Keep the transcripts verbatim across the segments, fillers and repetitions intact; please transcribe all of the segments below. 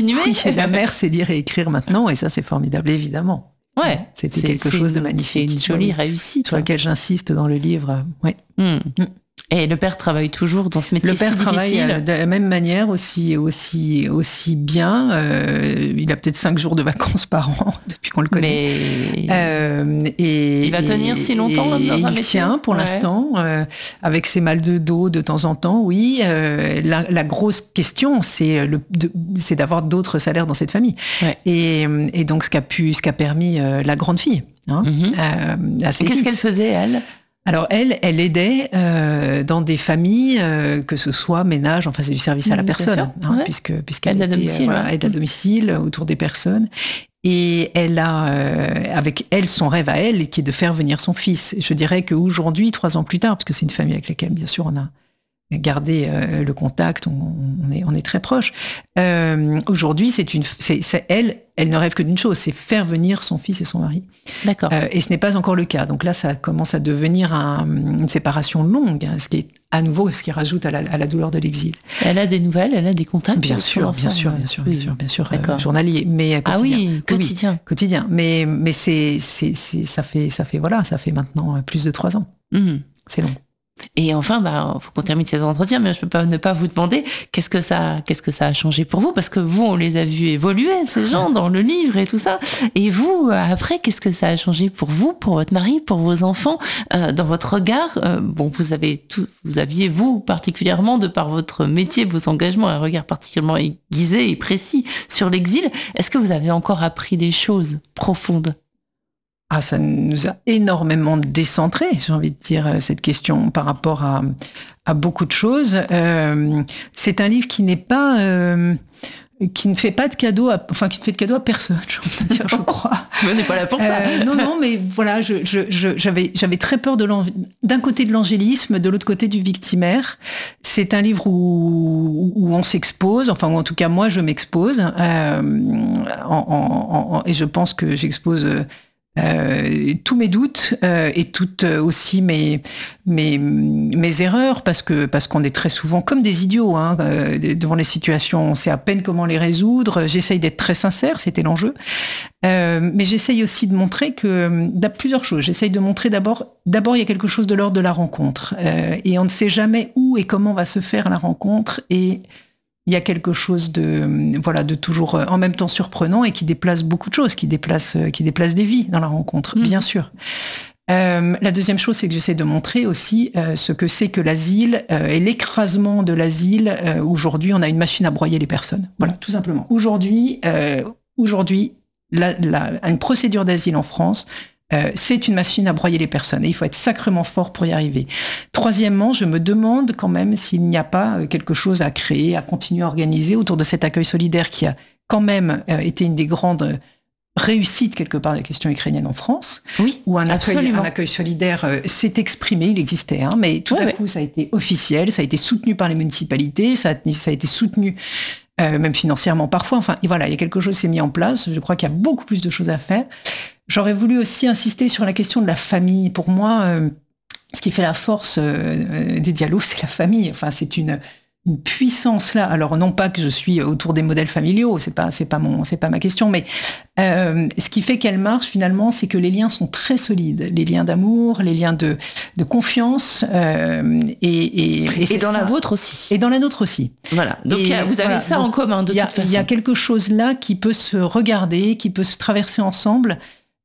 continuer. Oui, la mère sait lire et écrire maintenant, et ça, c'est formidable, évidemment. Ouais, c'était c'est, quelque c'est chose de une, magnifique. C'est une jolie réussite. Sur lequel j'insiste dans le livre. Ouais. Mmh. Mmh. Et le père travaille toujours dans ce métier Le père si travaille difficile. de la même manière, aussi, aussi, aussi bien. Euh, il a peut-être cinq jours de vacances par an depuis qu'on le connaît. Mais euh, et, il va tenir et, si longtemps dans un il métier. tient pour ouais. l'instant, euh, avec ses mal de dos de temps en temps. Oui, euh, la, la grosse question, c'est, le, de, c'est d'avoir d'autres salaires dans cette famille. Ouais. Et, et donc ce qu'a pu, ce qu'a permis euh, la grande fille. Hein, mm-hmm. euh, assez Qu'est-ce vite. qu'elle faisait, elle ? Alors elle, elle aidait euh, dans des familles, euh, que ce soit ménage, enfin c'est du service à la mmh, personne, hein, ouais. puisque puisqu'elle aide à était, domicile, euh, voilà, ouais. aide à domicile euh, autour des personnes. Et elle a, euh, avec elle, son rêve à elle, qui est de faire venir son fils. Je dirais qu'aujourd'hui, trois ans plus tard, parce que c'est une famille avec laquelle, bien sûr, on a gardé euh, le contact, on, on, est, on est très proches. Euh, aujourd'hui, c'est une, c'est, c'est elle, elle ne rêve que d'une chose, c'est faire venir son fils et son mari. D'accord. Euh, et ce n'est pas encore le cas. Donc là, ça commence à devenir un, une séparation longue, hein, ce qui est à nouveau ce qui rajoute à la, à la douleur de l'exil. Elle a des nouvelles, elle a des contacts. Bien sûr, bien sûr, bien sûr, bien sûr, bien sûr, D'accord. Euh, journalier, mais quotidien. Ah oui, quotidien. Oui, quotidien. Mais mais c'est c'est c'est ça fait ça fait voilà, ça fait maintenant plus de trois ans. Mmh. C'est long. Et enfin, bah, faut qu'on termine ces entretiens, mais je peux pas ne pas vous demander qu'est-ce que ça, qu'est-ce que ça a changé pour vous, parce que vous, on les a vus évoluer, ces gens, dans le livre et tout ça. Et vous, après, qu'est-ce que ça a changé pour vous, pour votre mari, pour vos enfants, euh, dans votre regard euh, Bon, vous avez tout, vous aviez vous particulièrement, de par votre métier, vos engagements, un regard particulièrement aiguisé et précis sur l'exil. Est-ce que vous avez encore appris des choses profondes ? Ah, ça nous a énormément décentré, j'ai envie de dire, cette question par rapport à, à beaucoup de choses. Euh, c'est un livre qui n'est pas, euh, qui ne fait pas de cadeau, à, enfin qui ne fait de cadeau à personne, j'ai envie de dire, je crois. Mais on n'est pas là pour ça. Euh, non, non, mais voilà, je, je, je, j'avais, j'avais très peur de d'un côté de l'angélisme, de l'autre côté du victimaire. C'est un livre où, où on s'expose, enfin, ou en tout cas moi je m'expose, euh, en, en, en, et je pense que j'expose. Euh, tous mes doutes euh, et toutes aussi mes, mes, mes erreurs, parce, que, parce qu'on est très souvent comme des idiots hein, euh, devant les situations, on sait à peine comment les résoudre. J'essaye d'être très sincère, c'était l'enjeu. Euh, mais j'essaye aussi de montrer que, d'à plusieurs choses. J'essaye de montrer d'abord, d'abord il y a quelque chose de l'ordre de la rencontre. Euh, et on ne sait jamais où et comment va se faire la rencontre. Et il y a quelque chose de, voilà, de toujours en même temps surprenant et qui déplace beaucoup de choses, qui déplace, qui déplace des vies dans la rencontre, mmh. bien sûr. Euh, la deuxième chose, c'est que j'essaie de montrer aussi euh, ce que c'est que l'asile euh, et l'écrasement de l'asile. Euh, aujourd'hui, on a une machine à broyer les personnes. Voilà, tout simplement. Aujourd'hui, euh, aujourd'hui, la, la, une procédure d'asile en France, Euh, c'est une machine à broyer les personnes et il faut être sacrément fort pour y arriver. Troisièmement, je me demande quand même s'il n'y a pas quelque chose à créer, à continuer à organiser autour de cet accueil solidaire qui a quand même euh, été une des grandes réussites quelque part de la question ukrainienne en France. Oui, où un accueil, absolument. un accueil solidaire euh, s'est exprimé, il existait, hein, mais tout ouais, à ouais. coup ça a été officiel, ça a été soutenu par les municipalités, ça a, ça a été soutenu euh, même financièrement parfois. Enfin, et voilà, il y a quelque chose qui s'est mis en place. Je crois qu'il y a beaucoup plus de choses à faire. J'aurais voulu aussi insister sur la question de la famille. Pour moi, euh, ce qui fait la force euh, des dialogues, c'est la famille. Enfin, c'est une, une puissance là. Alors non pas que je suis autour des modèles familiaux, c'est pas, c'est pas mon, c'est pas ma question, mais euh, ce qui fait qu'elle marche finalement, c'est que les liens sont très solides, les liens d'amour, les liens de, de confiance, euh, et, et, et, et dans ça. la vôtre aussi. Et dans la nôtre aussi. Voilà. Donc et, vous avez voilà. ça Donc, en commun de y a, toute façon. Il y a quelque chose là qui peut se regarder, qui peut se traverser ensemble.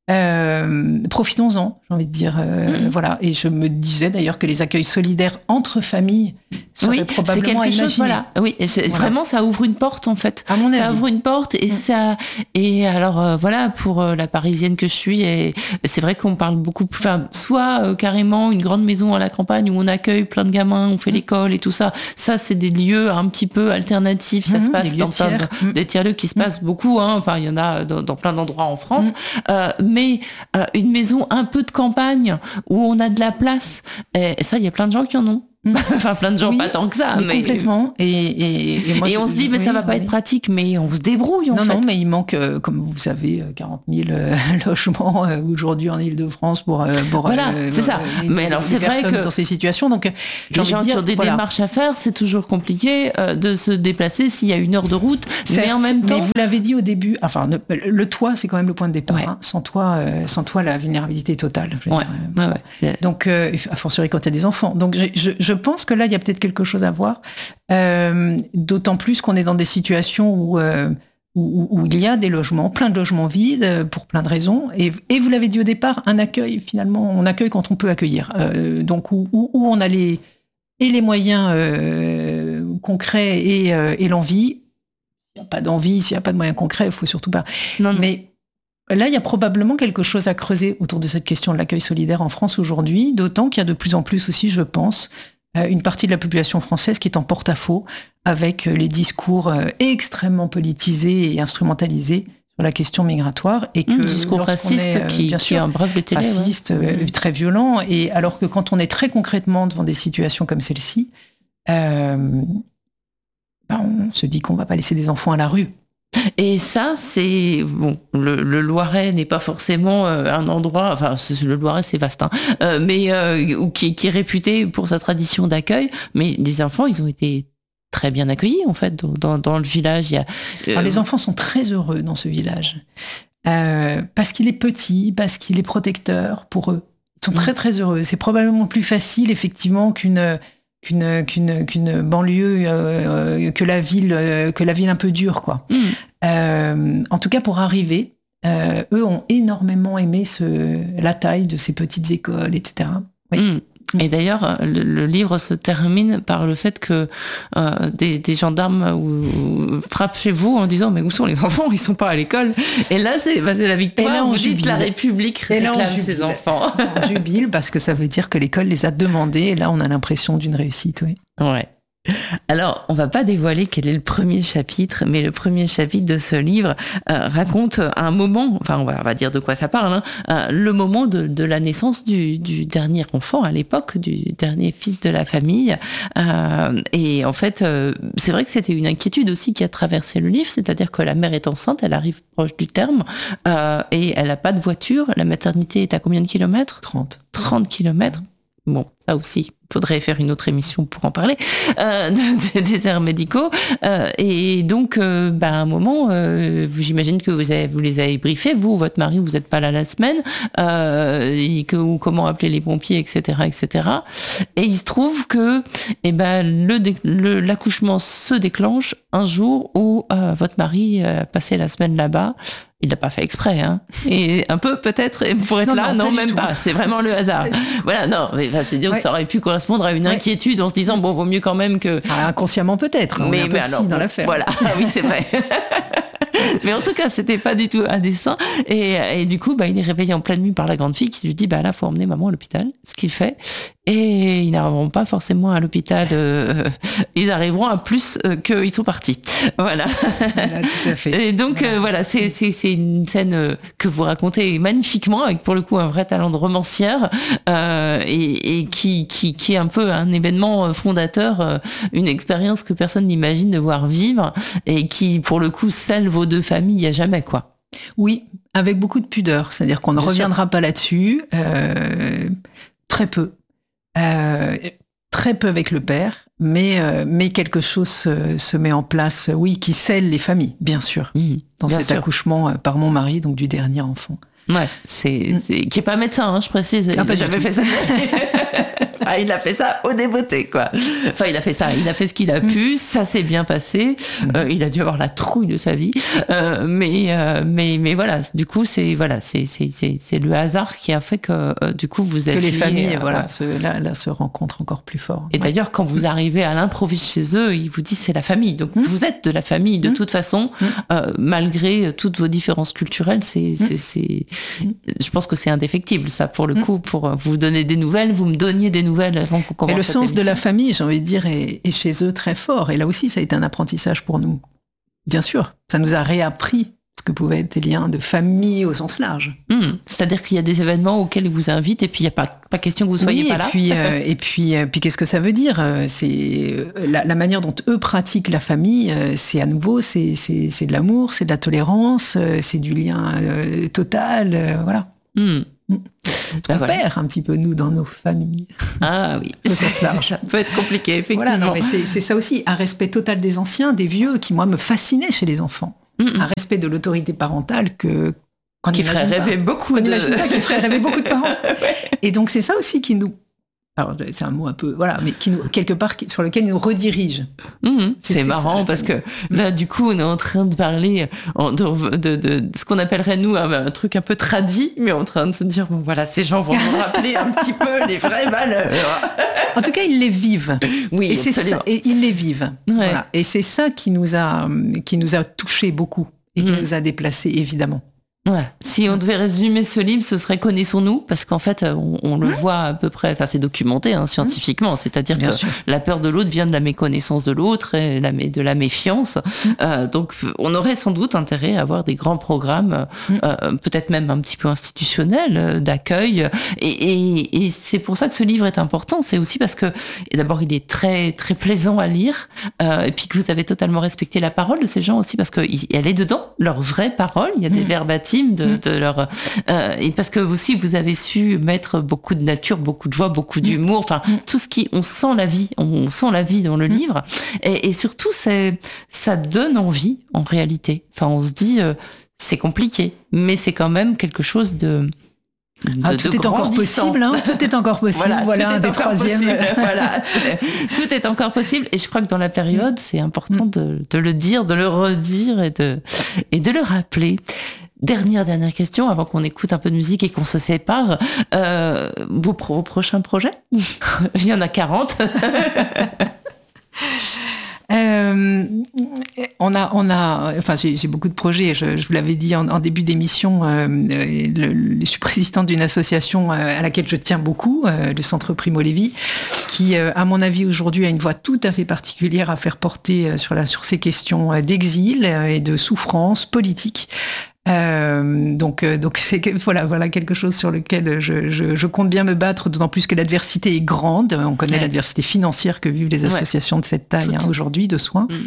Euh, profitons-en, j'ai envie de dire. Euh, mmh. Voilà. Et je me disais d'ailleurs que les accueils solidaires entre familles seraient oui, probablement c'est quelque à chose. Voilà. Oui, et c'est, voilà. Vraiment, ça ouvre une porte en fait. À mon ça avis. ouvre une porte et mmh. ça. Et alors euh, voilà, pour euh, la Parisienne que je suis, et c'est vrai qu'on parle beaucoup. Enfin, soit euh, carrément une grande maison à la campagne où on accueille plein de gamins, on fait mmh. l'école et tout ça. Ça, c'est des lieux un petit peu alternatifs. Ça mmh, se passe dans plein de, mmh. des tiers-lieux qui se mmh. passent beaucoup. Hein. Enfin, il y en a dans, dans plein d'endroits en France. Mmh. Euh, mais euh, une maison un peu de campagne où on a de la place, et ça, il y a plein de gens qui en ont. Enfin, plein de gens, oui, pas tant que ça. Mais mais... Complètement. Et, et, et, moi, et on je, se dit, mais oui, ça va pas oui. être pratique, mais on se débrouille, en non, fait. Non, mais il manque, euh, comme vous savez, quarante mille euh, logements euh, aujourd'hui en Ile-de-France pour, euh, pour voilà, euh, c'est ça. Euh, mais alors, c'est vrai que dans ces situations. Donc, les gens qui ont des voilà. démarches à faire, c'est toujours compliqué euh, de se déplacer s'il y a une heure de route. Certes, mais en même temps, mais vous l'avez dit au début. Enfin, le, le toit, c'est quand même le point de départ. Ouais. Hein. Sans toit, euh, sans toit, la vulnérabilité est totale. Je veux ouais. dire. Ouais, ouais. Donc, euh, a fortiori quand il y a des enfants. Donc, je, je, je pense que là, il y a peut-être quelque chose à voir. Euh, d'autant plus qu'on est dans des situations où, euh, où, où il y a des logements, plein de logements vides, pour plein de raisons. Et, et vous l'avez dit au départ, un accueil, finalement, on accueille quand on peut accueillir. Euh, donc, où, où, où on a les, et les moyens euh, concrets et, euh, et l'envie. S'il n'y a pas d'envie, s'il n'y a pas de moyens concrets, il faut surtout pas. Non, non. Mais là, il y a probablement quelque chose à creuser autour de cette question de l'accueil solidaire en France aujourd'hui, d'autant qu'il y a de plus en plus aussi, je pense, une partie de la population française qui est en porte-à-faux avec les discours extrêmement politisés et instrumentalisés sur la question migratoire. Et que mmh, discours raciste est, qui, bien sûr, qui embrave les télé. Raciste, ouais. euh, très violent. Et alors que quand on est très concrètement devant des situations comme celle-ci, euh, ben on se dit qu'on ne va pas laisser des enfants à la rue. Et ça, c'est bon. Le, le Loiret n'est pas forcément euh, un endroit. Enfin, le Loiret, c'est vaste, hein, euh, mais euh, qui, qui est réputé pour sa tradition d'accueil. Mais les enfants, ils ont été très bien accueillis en fait dans, dans le village. Il y a, euh... Alors, les enfants sont très heureux dans ce village euh, parce qu'il est petit, parce qu'il est protecteur pour eux. Ils sont mmh. très très heureux. C'est probablement plus facile effectivement qu'une Qu'une, qu'une, qu'une banlieue, euh, que la ville, euh, que la ville un peu dure, quoi. Mmh. Euh, en tout cas, pour arriver, euh, eux ont énormément aimé ce, la taille de ces petites écoles, et cetera. Oui. Mmh. Et d'ailleurs, le, le livre se termine par le fait que euh, des, des gendarmes ou, ou, frappent chez vous en disant « Mais où sont les enfants ? Ils sont pas à l'école !» Et là, c'est, bah, c'est la victoire. Et là, on vous jubile. dites « La République réclame ses enfants !» On jubile parce que ça veut dire que l'école les a demandés. Et là, on a l'impression d'une réussite, oui. Ouais. Alors, on va pas dévoiler quel est le premier chapitre, mais le premier chapitre de ce livre euh, raconte un moment, enfin on va, on va dire de quoi ça parle, hein, euh, le moment de, de la naissance du, du dernier enfant à l'époque, du dernier fils de la famille. Euh, et en fait, euh, c'est vrai que c'était une inquiétude aussi qui a traversé le livre, c'est-à-dire que la mère est enceinte, elle arrive proche du terme, euh, et elle n'a pas de voiture. La maternité est à combien de kilomètres ? trente. trente kilomètres. Bon, ça aussi, il faudrait faire une autre émission pour en parler, euh, des déserts médicaux. Euh, et donc, euh, bah, à un moment, euh, j'imagine que vous, avez, vous les avez briefés, vous, votre mari, vous n'êtes pas là la semaine, euh, et que, ou comment appeler les pompiers, et cetera, et cetera. Et il se trouve que eh ben, le, le, l'accouchement se déclenche un jour où euh, votre mari a passé la semaine là-bas. Il l'a pas fait exprès, hein. Et un peu peut-être pour être non, là, non, non, pas même pas. C'est vraiment le hasard. Voilà, non, mais bah, c'est dire ouais. que ça aurait pu correspondre à une ouais. inquiétude en se disant bon, vaut mieux quand même que. Ah, inconsciemment peut-être. On mais, est un peu mais alors, dans l'affaire. Voilà, ah, oui, c'est vrai. Mais en tout cas, c'était pas du tout à dessein. Et, et du coup, bah, il est réveillé en pleine nuit par la grande fille qui lui dit bah là, faut emmener maman à l'hôpital. Ce qu'il fait. Et ils n'arriveront pas forcément à l'hôpital. Euh, ils arriveront à plus euh, qu'ils sont partis. Voilà. Voilà, tout à fait. Et donc voilà, euh, voilà c'est, c'est, c'est une scène euh, que vous racontez magnifiquement, avec pour le coup un vrai talent de romancière, euh, et, et qui, qui, qui est un peu un événement fondateur, euh, une expérience que personne n'imagine devoir vivre, et qui pour le coup scelle vos deux familles à jamais, quoi. Oui, avec beaucoup de pudeur, c'est-à-dire qu'on ne Bien reviendra sûr. pas là-dessus. Euh, très peu. Euh, très peu avec le père, mais, euh, mais quelque chose se, se met en place, oui, qui scelle les familles, bien sûr, mmh, dans bien cet sûr. accouchement euh, par mon mari, donc du dernier enfant. Ouais, c'est, c'est qui est pas médecin, hein, je précise. Ah, il pas a jamais tout. fait ça. Ah, il a fait ça au débeauté, quoi. Enfin, il a fait ça, il a fait ce qu'il a pu, ça s'est bien passé. Euh, il a dû avoir la trouille de sa vie, euh, mais euh, mais mais voilà. Du coup, c'est voilà, c'est c'est c'est, c'est le hasard qui a fait que euh, du coup vous êtes que les liés, familles, euh, voilà, ouais. se, là, là se rencontrent encore plus fort. Et ouais. d'ailleurs, quand vous arrivez à l'improviste chez eux, ils vous disent c'est la famille. Donc mmh. vous êtes de la famille de mmh. toute façon, mmh. euh, malgré toutes vos différences culturelles. C'est, mmh. c'est, c'est, je pense que c'est indéfectible, ça, pour le mmh. coup, pour vous donner des nouvelles, vous me donniez des nouvelles avant qu'on commence. Mais le cette sens émission. de la famille, j'ai envie de dire, est, est chez eux très fort. Et là aussi, ça a été un apprentissage pour nous. Bien sûr, ça nous a réappris ce que pouvaient être des liens de famille au sens large. Mmh. C'est-à-dire qu'il y a des événements auxquels ils vous invitent et puis il n'y a pas, pas question que vous soyez oui, pas et là. Puis, euh, et puis, euh, puis qu'est-ce que ça veut dire ? C'est la, la manière dont eux pratiquent la famille, euh, c'est à nouveau, c'est, c'est, c'est de l'amour, c'est de la tolérance, euh, c'est du lien euh, total, euh, voilà. Mmh. Mmh. Ben on voilà. perd un petit peu, nous, dans nos familles. Ah oui, ça peut être compliqué, effectivement. Voilà, non, mais c'est, c'est ça aussi, un respect total des anciens, des vieux, qui, moi, me fascinait chez les enfants. Mmh. Un respect de l'autorité parentale que... Qui ferait rêver pas. beaucoup on de... pas, qui ferait rêver beaucoup de parents. Ouais. Et donc, c'est ça aussi qui nous... Alors, c'est un mot un peu, voilà, mais qui nous, quelque part, qui, sur lequel il nous redirige. Mmh, c'est, c'est marrant ça, parce que là, du coup, on est en train de parler de, de, de, de ce qu'on appellerait, nous, un, un truc un peu tradit, mais en train de se dire, bon, voilà, ces gens vont nous rappeler un petit peu les vraies valeurs. En tout cas, ils les vivent. Oui, et, c'est ça, et ils les vivent. Ouais. Voilà. Et c'est ça qui nous a, qui nous a touchés beaucoup et qui mmh. nous a déplacés, évidemment. Ouais. Si on devait résumer ce livre, ce serait Connaissons-nous, parce qu'en fait, on, on le mmh. voit à peu près, enfin c'est documenté hein, scientifiquement, mmh. c'est-à-dire Bien que sûr. La peur de l'autre vient de la méconnaissance de l'autre et la, de la méfiance. Mmh. Euh, donc on aurait sans doute intérêt à avoir des grands programmes, mmh. euh, peut-être même un petit peu institutionnels, euh, d'accueil. Et, et, et c'est pour ça que ce livre est important. C'est aussi parce que, et d'abord, il est très très plaisant à lire, euh, et puis que vous avez totalement respecté la parole de ces gens aussi, parce qu'elle est dedans, leur vraie parole. Il y a des mmh. verbatims de, de leur euh, et parce que aussi vous avez su mettre beaucoup de nature, beaucoup de joie, beaucoup d'humour, enfin mm. tout ce qui, on sent la vie, on sent la vie dans le mm. livre et, et surtout c'est ça donne envie en réalité. Enfin on se dit euh, c'est compliqué, mais c'est quand même quelque chose de De, ah, tout de est encore possible, hein, tout est encore possible. Voilà, voilà un des troisièmes. Voilà, tout est encore possible. Et je crois que dans la période, c'est important de, de le dire, de le redire et de, et de le rappeler. Dernière, dernière question, avant qu'on écoute un peu de musique et qu'on se sépare. Euh, vos, vos prochains projets ? Il y en a quarante. Euh, on a, on a, enfin, j'ai, j'ai beaucoup de projets. Je, je vous l'avais dit en, en début d'émission. Euh, le, le, je suis présidente d'une association à laquelle je tiens beaucoup, euh, le Centre Primo Levi, qui, euh, à mon avis, aujourd'hui, a une voix tout à fait particulière à faire porter sur la, sur ces questions d'exil et de souffrance politique. Euh, donc, euh, donc c'est voilà, voilà quelque chose sur lequel je, je, je compte bien me battre, d'autant plus que l'adversité est grande. On connaît ouais. l'adversité financière que vivent les associations ouais. de cette taille hein, aujourd'hui de soins. Mmh.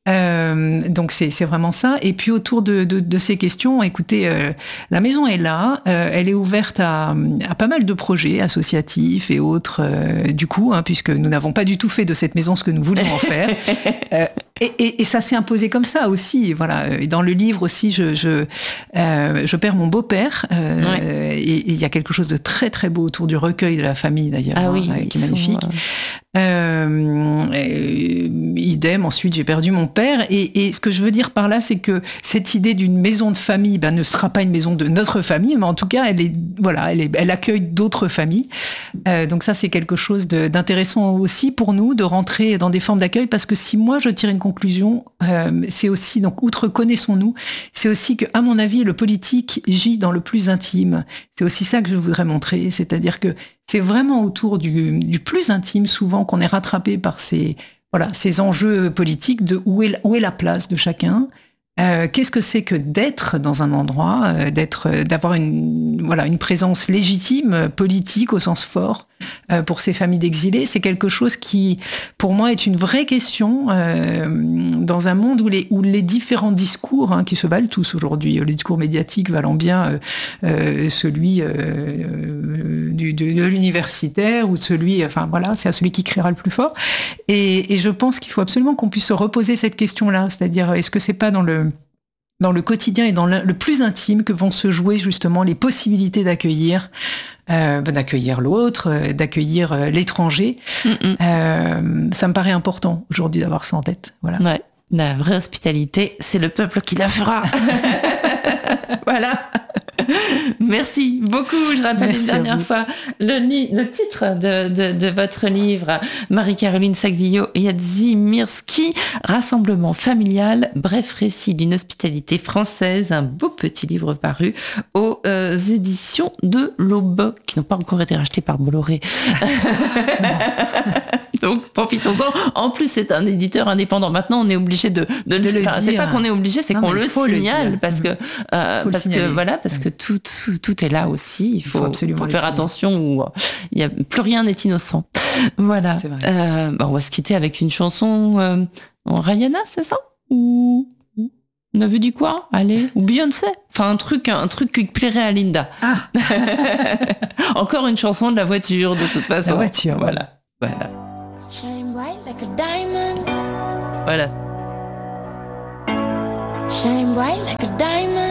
Euh, donc c'est, c'est vraiment ça. Et puis autour de, de, de ces questions, écoutez, euh, la maison est là, euh, elle est ouverte à, à pas mal de projets associatifs et autres. Euh, du coup, hein, puisque nous n'avons pas du tout fait de cette maison ce que nous voulions en faire. Euh, et, et, et ça s'est imposé comme ça aussi. Voilà. Et dans le livre aussi, je, je, euh, je perds mon beau-père. Euh, ouais. Et il y a quelque chose de très très beau autour du recueil de la famille d'ailleurs, ah oui, hein, qui est magnifique. Sont, euh... Euh, idem. Ensuite, j'ai perdu mon père. Et, et ce que je veux dire par là, c'est que cette idée d'une maison de famille, ben, ne sera pas une maison de notre famille, mais en tout cas, elle est, voilà, elle, est, elle accueille d'autres familles. Euh, donc ça, c'est quelque chose de, d'intéressant aussi pour nous de rentrer dans des formes d'accueil, parce que si moi je tire une conclusion, euh, c'est aussi, donc outre connaissons-nous, c'est aussi que, à mon avis, le politique gît dans le plus intime. C'est aussi ça que je voudrais montrer, c'est-à-dire que c'est vraiment autour du, du plus intime souvent qu'on est rattrapé par ces, voilà, ces enjeux politiques de où est, où est la place de chacun. Euh, qu'est-ce que c'est que d'être dans un endroit, euh, d'être, euh, d'avoir une, voilà, une présence légitime, euh, politique au sens fort, euh, pour ces familles d'exilés. C'est quelque chose qui, pour moi, est une vraie question euh, dans un monde où les, où les différents discours, hein, qui se valent tous aujourd'hui, le discours médiatique valant bien euh, euh, celui euh, du, de, de l'universitaire ou celui, enfin voilà, c'est à celui qui criera le plus fort. Et, et je pense qu'il faut absolument qu'on puisse se reposer cette question-là, c'est-à-dire, est-ce que c'est pas dans le dans le quotidien et dans le plus intime que vont se jouer justement les possibilités d'accueillir, euh, d'accueillir l'autre, d'accueillir l'étranger. Euh, ça me paraît important aujourd'hui d'avoir ça en tête. Voilà. Ouais, la vraie hospitalité, c'est le peuple qui la fera. Voilà. Merci beaucoup. Je rappelle Merci une dernière fois le, li- le titre de, de, de votre livre, Marie-Caroline Sagvillo et Yadzimirski, Rassemblement familial, bref récit d'une hospitalité française, un beau petit livre paru aux euh, éditions de l'Aube, qui n'ont pas encore été rachetés par Bolloré. Donc profitons-en. En plus, c'est un éditeur indépendant. Maintenant, on est obligé de, de, De le enfin, c'est dire. pas qu'on est obligé, c'est Non, qu'on mais le il faut le signale dire. parce que euh, Faut le parce que signaler. voilà, parce que tout, tout tout est là aussi. Il faut, faut absolument faut le faire signaler. attention où euh, il y a plus rien n'est innocent. Voilà. C'est vrai. Euh, bah, on va se quitter avec une chanson euh, en Rihanna, c'est ça? Ou on avait dit quoi? Allez, ou Beyoncé. Enfin, un truc, un truc qui plairait à Linda. Ah, Encore une chanson de la voiture, de toute façon. la voiture. Voilà. Voilà. Shine bright like a diamond. Voilà. Shine bright like a diamond.